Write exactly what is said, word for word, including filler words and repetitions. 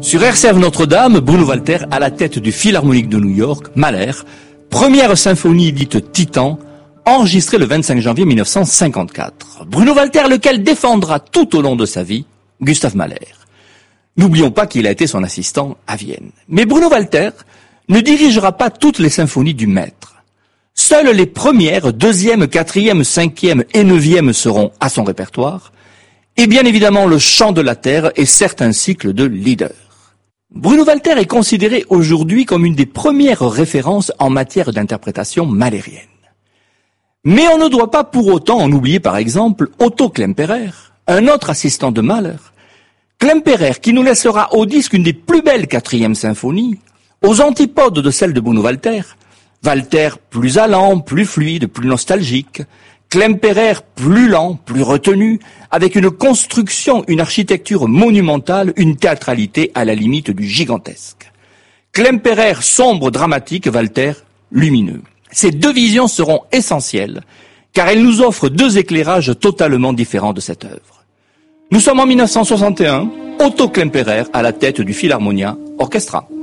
Sur Air Serve Notre-Dame, Bruno Walter à la tête du Philharmonique de New York, Mahler, première symphonie dite Titan, enregistrée le vingt-cinq janvier mille neuf cent cinquante-quatre. Bruno Walter, lequel défendra tout au long de sa vie Gustav Mahler. N'oublions pas qu'il a été son assistant à Vienne. Mais Bruno Walter ne dirigera pas toutes les symphonies du maître. Seules les premières, deuxième, quatrième, cinquième et neuvième seront à son répertoire, et bien évidemment le chant de la terre et certains cycles de Lieder. Bruno Walter est considéré aujourd'hui comme une des premières références en matière d'interprétation mahlérienne. Mais on ne doit pas pour autant en oublier par exemple Otto Klemperer, un autre assistant de Mahler. Klemperer qui nous laissera au disque une des plus belles quatrièmes symphonies, aux antipodes de celle de Bruno Walter. Walter plus allant, plus fluide, plus nostalgique. Klemperer plus lent, plus retenu, avec une construction, une architecture monumentale, une théâtralité à la limite du gigantesque. Klemperer sombre, dramatique, Walter lumineux. Ces deux visions seront essentielles, car elles nous offrent deux éclairages totalement différents de cette œuvre. Nous sommes en mille neuf cent soixante et un, Otto Klemperer à la tête du Philharmonia Orchestra.